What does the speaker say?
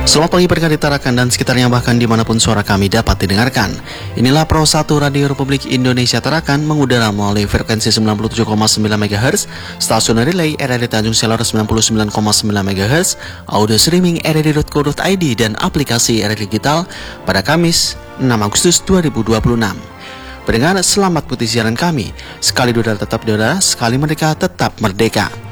Selamat pagi pendengar di Tarakan dan sekitarnya, bahkan dimanapun suara kami dapat didengarkan. Inilah Pro 1 Radio Republik Indonesia Tarakan, mengudara melalui frekuensi 97,9 MHz, stasiun relay RRI Tanjung Selor 99,9 MHz, audio streaming rri.co.id, dan aplikasi RRI Digital pada Kamis 6 Agustus 2026. Pendengar, selamat mengikuti siaran kami. Sekali dudar tetap dudar, sekali merdeka tetap merdeka.